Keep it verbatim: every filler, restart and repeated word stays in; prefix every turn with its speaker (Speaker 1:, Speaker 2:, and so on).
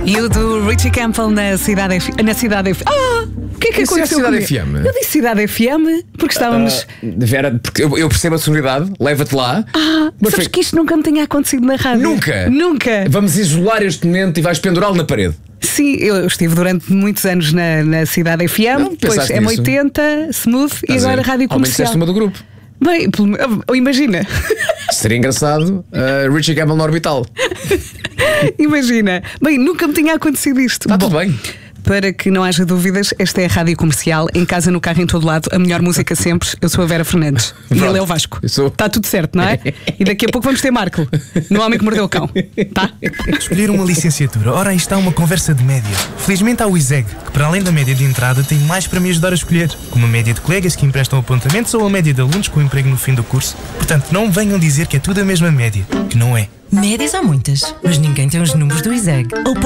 Speaker 1: E o do Richie Campbell na Cidade F... Na Cidade F... Ah! O que é que
Speaker 2: Isso é
Speaker 1: aconteceu
Speaker 2: Cidade
Speaker 1: comigo?
Speaker 2: F M?
Speaker 1: Eu disse Cidade F M porque estávamos...
Speaker 2: Uh, Vera, porque eu, eu percebo a sonoridade, leva-te lá.
Speaker 1: Ah,
Speaker 2: mas
Speaker 1: sabes
Speaker 2: foi...
Speaker 1: que isto nunca me tinha acontecido na rádio?
Speaker 2: Nunca?
Speaker 1: Nunca.
Speaker 2: Vamos isolar este momento e vais pendurá-lo na parede.
Speaker 1: Sim, eu estive durante muitos anos na, na Cidade F M,
Speaker 2: Não,
Speaker 1: depois
Speaker 2: pensaste
Speaker 1: M
Speaker 2: nisso?
Speaker 1: oitenta, Smooth e
Speaker 2: Estás a
Speaker 1: agora
Speaker 2: ver?
Speaker 1: Rádio
Speaker 2: Ao menos
Speaker 1: Comercial.
Speaker 2: disseste uma do grupo.
Speaker 1: Bem, pelo- oh, imagina.
Speaker 2: Seria engraçado uh, Richie Campbell no Orbital.
Speaker 1: Imagina. Bem, nunca me tinha acontecido isto.
Speaker 2: Está
Speaker 1: Bom,
Speaker 2: tudo bem.
Speaker 1: para que não haja dúvidas, esta é a Rádio Comercial, em casa, no carro, em todo lado, a melhor música sempre. Eu sou a Vera Fernandes e
Speaker 2: Pronto.
Speaker 1: ele é o Vasco.
Speaker 2: Eu sou.
Speaker 1: Está tudo certo, não é? E daqui a pouco vamos ter Marco, no Homem que Mordeu o Cão. Tá?
Speaker 3: Escolher uma licenciatura. Ora, aí está uma conversa de média. Felizmente há o ISEG, que para além da média de entrada tem mais para me ajudar a escolher, como a média de colegas que emprestam apontamentos ou a média de alunos com emprego no fim do curso. Portanto, não venham dizer que é tudo a mesma média, que não é.
Speaker 4: Médias há muitas, mas ninguém tem os números do ISEG. Ou